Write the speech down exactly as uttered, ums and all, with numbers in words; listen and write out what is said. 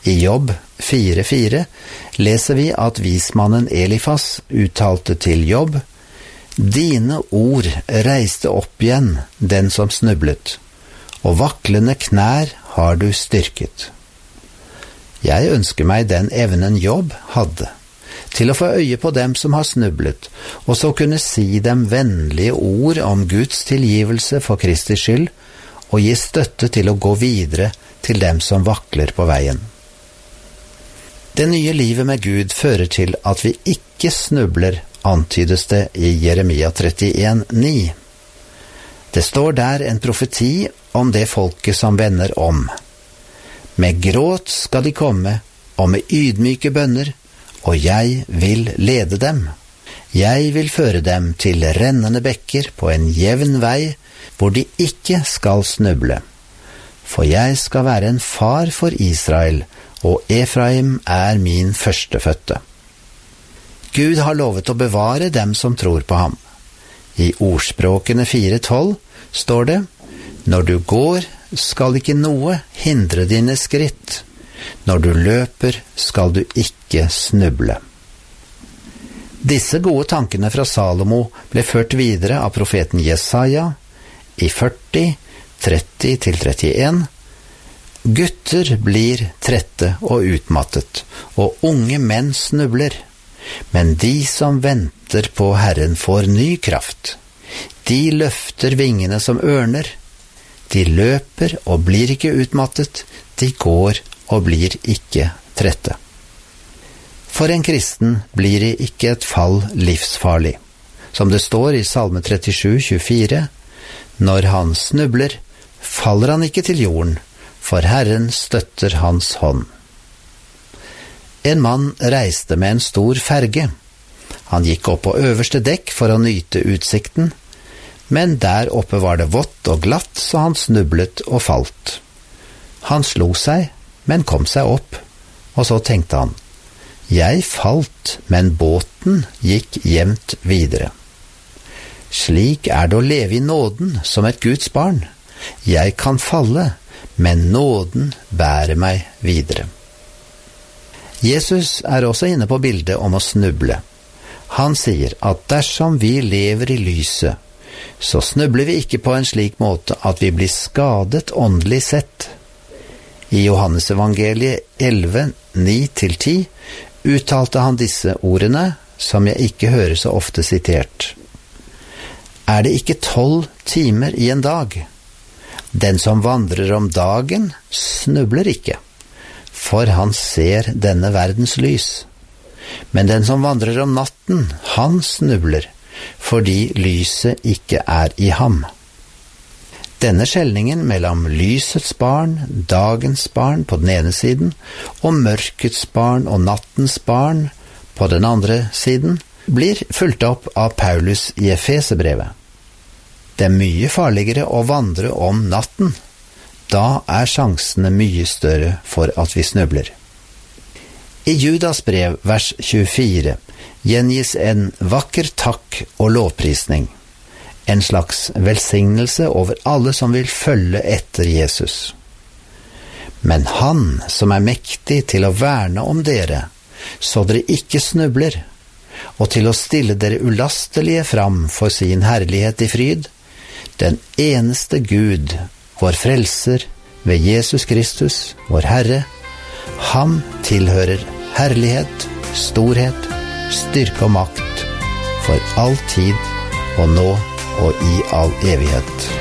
I Jobb fire fire leser vi at vismannen Elifas uttalte til Jobb: «Dine ord reiste opp igjen den som snublet, og vaklende knær har du styrket.» Jeg ønsker meg den evnen Jobb hadde, til å få øye på dem som har snublet, og så kunne si dem vennlige ord om Guds tilgivelse for Kristi skyld, og gi støtte til å gå videre til dem som vakler på veien. Det nye livet med Gud fører til at vi ikke snubler, antydes det i Jeremia trettien ni. Det står der en profeti om det folket som vender om. Med gråt skal de komme, og med ydmyke bønner, og jeg vil lede dem. Jeg vil føre dem til rennende bekker på en jevn vei, hvor de ikke skal snuble. For jeg skal være en far for Israel, og Efraim er min førstefødte. Gud har lovet å bevare dem som tror på ham. I Ordspråkene fire tolv står det: «Når du går, skal ikke noe hindre dine skritt. Når du løper, skal du ikke snuble.» Disse gode tankene fra Salomo ble ført videre av profeten Jesaja i førti tretti til trettien. Gutter blir trette og utmattet, og unge menn snubler. Men de som venter på Herren får ny kraft. De løfter vingene som ørner. De løper og blir ikke utmattet. De går og blir ikke trette. For en kristen blir det ikke et fall livsfarlig. Som det står i Salme trettisju tjuefire, når han snubler, faller han ikke til jorden, for Herren støtter hans hånd. En mann reiste med en stor ferge. Han gikk opp på øverste dekk for å nyte utsikten, men der oppe var det vått og glatt, så han snublet og falt. Han slo seg, men kom seg opp, og så tenkte han: «Jeg falt, men båten gikk jevnt videre.» Slik er det å leve i nåden som et Guds barn. Jeg kan falle, men nåden bærer meg videre. Jesus er også inne på bildet om å snuble. Han sier at dersom vi lever i lyset, så snubler vi ikke på en slik måte at vi blir skadet åndelig sett. I Johannes evangeliet elleve ni til ti uttalte han disse ordene, som jeg ikke hører så ofte sitert. Er det ikke tolv timer i en dag? Den som vandrer om dagen snubler ikke, for han ser denne verdens lys. Men den som vandrer om natten, han snubler, fordi lyset ikke er i ham. Denne skjelningen mellom lysets barn, dagens barn på den ene siden, og mørkets barn og nattens barn på den andre siden, blir fulgt opp av Paulus i Efeserbrevet. Det er mye farligere å vandre om natten. Da er sjansene mye større for at vi snubler. I Judas brev, vers tjuefire, gjengis en vakker takk og lovprisning. En slags velsignelse over alle som vil følge etter Jesus. Men han som er mektig til å verne om dere, så dere ikke snubler, og til å stille dere ulastelige fram for sin herlighet i fryd, den eneste Gud, vår frelser, ved Jesus Kristus, vår Herre, ham tilhører herlighet, storhet, styrke og makt, for all tid og nå og i all evighet.